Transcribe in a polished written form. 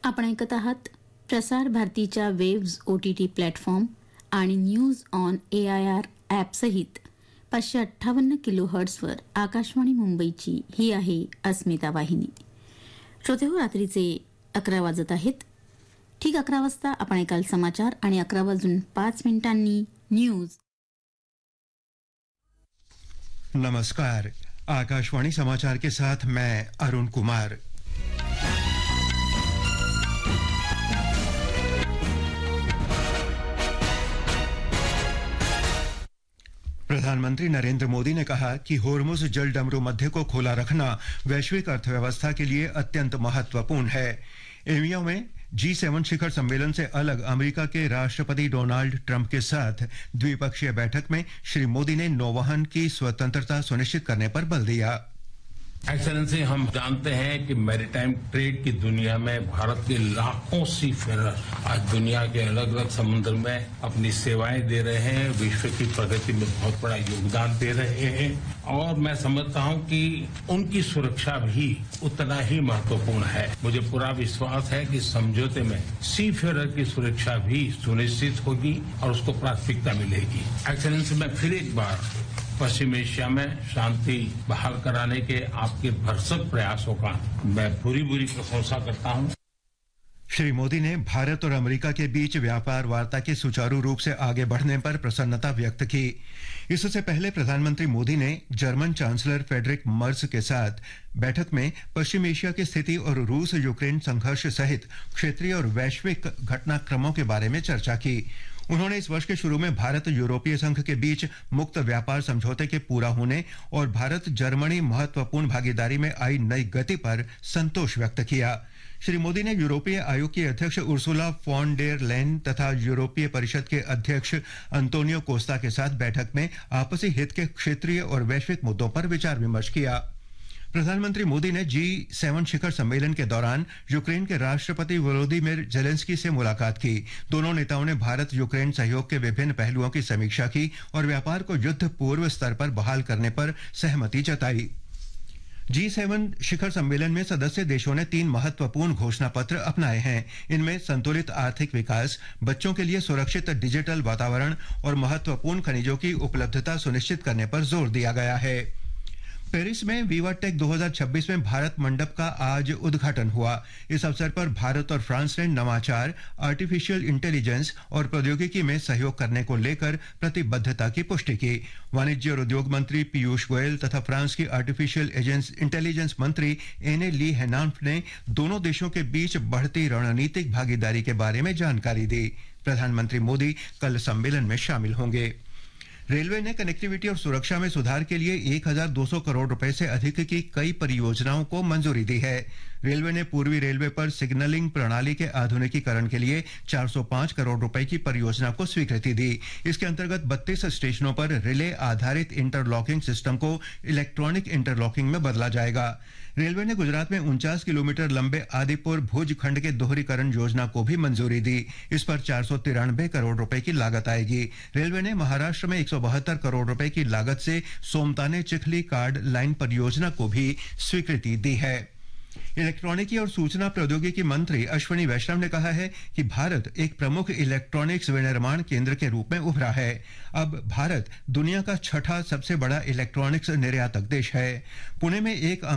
आपण ऐकत आहात प्रसार भारतीच्या वेव्ज OTT प्लॅटफॉर्म आणि न्यूज ऑन AIR ॲप सहित 558 किलोहर्ट्झवर आकाशवाणी मुंबईची ही आहे अस्मिता वाहिनी. श्रोतेहो, रात्रीचे 11 वाजत आहेत. ठीक 11 वाजता आपण ऐकाल समाचार आणि 11:05 न्यूज. नमस्कार, आकाशवाणी समाचार के साथ मैं अरुण कुमार. प्रधानमंत्री नरेंद्र मोदी ने कहा कि होर्मुज जलडमरू मध्य को खुला रखना वैश्विक अर्थव्यवस्था के लिए अत्यंत महत्वपूर्ण है. एमिया में G7 शिखर सम्मेलन से अलग अमेरिका के राष्ट्रपति डोनाल्ड ट्रंप के साथ द्विपक्षीय बैठक में श्री मोदी ने नौवहन की स्वतंत्रता सुनिश्चित करने पर बल दिया. एक्सेलेंसी, हम जानते हैं कि मैरीटाइम ट्रेड की दुनिया में भारत के लाखों सीफेरर आज दुनिया के अलग अलग समुद्र में अपनी सेवाएं दे रहे हैं, विश्व की प्रगति में बहुत बड़ा योगदान दे रहे हैं और मैं समझता हूं कि उनकी सुरक्षा भी उतना ही महत्वपूर्ण है. मुझे पूरा विश्वास है कि समझौते में सीफेरर की सुरक्षा भी सुनिश्चित होगी और उसको प्राथमिकता मिलेगी. एक्सेलेंसी, मैं फिर एक बार पश्चिम एशिया में शांति बहाल कराने के आपके भरसक प्रयासों का मैं पूरी प्रशंसा करता हूं. श्री मोदी ने भारत और अमेरिका के बीच व्यापार वार्ता के सुचारू रूप से आगे बढ़ने पर प्रसन्नता व्यक्त की. इससे पहले प्रधानमंत्री मोदी ने जर्मन चांसलर फ्रेडरिक मर्ज के साथ बैठक में पश्चिम एशिया की स्थिति और रूस यूक्रेन संघर्ष सहित क्षेत्रीय और वैश्विक घटनाक्रमों के बारे में चर्चा की. उन्होंने इस वर्ष के शुरू में भारत यूरोपीय संघ के बीच मुक्त व्यापार समझौते के पूरा होने और भारत जर्मनी महत्वपूर्ण भागीदारी में आई नई गति पर संतोष व्यक्त किया. श्री मोदी ने यूरोपीय आयोग की अध्यक्ष उर्सुला फॉन डेर लेन तथा यूरोपीय परिषद के अध्यक्ष अंतोनियो कोस्टा के साथ बैठक में आपसी हित के क्षेत्रीय और वैश्विक मुद्दों पर विचार विमर्श किया. प्रधानमंत्री मोदी ने G7 शिखर सम्मेलन के दौरान यूक्रेन के राष्ट्रपति वोलोदिमिर जेलेंस्की से मुलाकात की. दोनों नेताओं ने भारत यूक्रेन सहयोग के विभिन्न पहलुओं की समीक्षा की और व्यापार को युद्ध पूर्व स्तर पर बहाल करने पर सहमति जताई. G7 शिखर सम्मेलन में सदस्य देशों ने 3 महत्वपूर्ण घोषणा पत्र अपनाए हैं. इनमें संतुलित आर्थिक विकास, बच्चों के लिए सुरक्षित डिजिटल वातावरण और महत्वपूर्ण खनिजों की उपलब्धता सुनिश्चित करने पर जोर दिया गया है. पेरिस में विवाटेक 2026 में भारत मंडप का आज उद्घाटन हुआ. इस अवसर पर भारत और फ्रांस ने नवाचार, आर्टिफिशियल इंटेलिजेंस और प्रौद्योगिकी में सहयोग करने को लेकर प्रतिबद्धता की पुष्टि की. वाणिज्य और उद्योग मंत्री पीयूष गोयल तथा फ्रांस की आर्टिफिशियल इंटेलिजेंस मंत्री एने ली हेनान्फ ने दोनों देशों के बीच बढ़ती रणनीतिक भागीदारी के बारे में जानकारी दी. प्रधानमंत्री मोदी कल सम्मेलन में शामिल होंगे. रेलवे ने कनेक्टिविटी और सुरक्षा में सुधार के लिए 1200 करोड़ रुपए से अधिक की कई परियोजनाओं को मंजूरी दी है. रेलवे ने पूर्वी रेलवे पर सिग्नलिंग प्रणाली के आधुनिकीकरण के लिए 405 करोड़ रुपए की परियोजना को स्वीकृति दी. इसके अंतर्गत 32 स्टेशनों पर रिले आधारित इंटरलॉकिंग सिस्टम को इलेक्ट्रॉनिक इंटरलॉकिंग में बदला जाएगा. रेलवे ने गुजरात में 49 किलोमीटर लंबे आदिपुर भुज खंड के दोहरीकरण योजना को भी मंजूरी दी. इस पर 493 करोड़ रुपए की लागत आएगी. रेलवे ने महाराष्ट्र में 172 करोड़ रुपए की लागत से सोमताने चिखली कार्ड लाइन परियोजना को भी स्वीकृति दी है. इलेक्ट्रॉनिकी और सूचना प्रौद्योगिकी मंत्री अश्विनी वैष्णव ने कहा है कि भारत एक प्रमुख इलेक्ट्रॉनिक्स विनिर्माण केंद्र के रूप में उभरा है. अब भारत दुनिया का 6ठा सबसे बड़ा इलेक्ट्रॉनिक्स निर्यातक देश है. पुणे में एक